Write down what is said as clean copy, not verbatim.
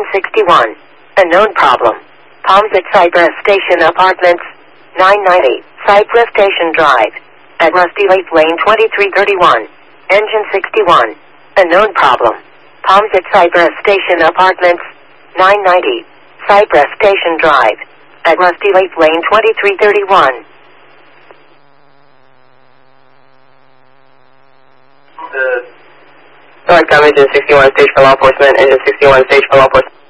61. Unknown problem. Palms at Cypress Station Apartments. 990. Cypress Station Drive. At Rusty Lake Lane 2331. Engine 61. Unknown problem. Palms at Cypress Station Apartments. 990. Cypress Station Drive. At Rusty Lake Lane 2331. Select engine 61 stage for law enforcement. Engine 61 stage for law enforcement.